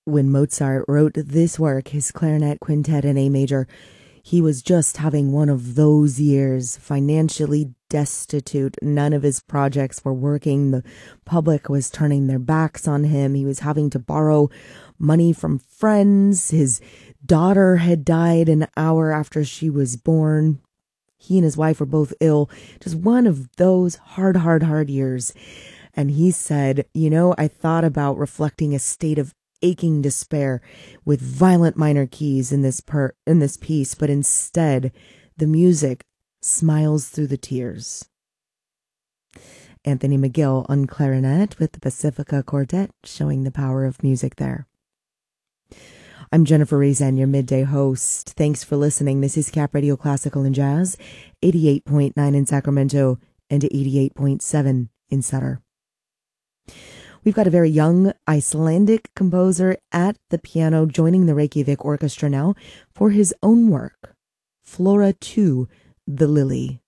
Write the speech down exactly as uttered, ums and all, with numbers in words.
When Mozart wrote this work, his clarinet quintet in A major, he was just having one of those years, financially destitute. None of his projects were working. The public was turning their backs on him. He was having to borrow money from friends. His daughter had died an hour after she was born. He and his wife were both ill. Just one of those hard, hard, hard years. And he said, you know, I thought about reflecting a state of aching despair with violent minor keys in this per in this piece, but instead the music smiles through the tears. Anthony McGill on clarinet with the Pacifica Quartet, showing the power of music there. I'm Jennifer Rezen, your midday host. Thanks for listening. This is Cap Radio Classical and Jazz, eighty-eight point nine in Sacramento and eighty-eight point seven in Sutter. We've got a very young Icelandic composer at the piano joining the Reykjavik Orchestra now for his own work, Flora two, The Lily.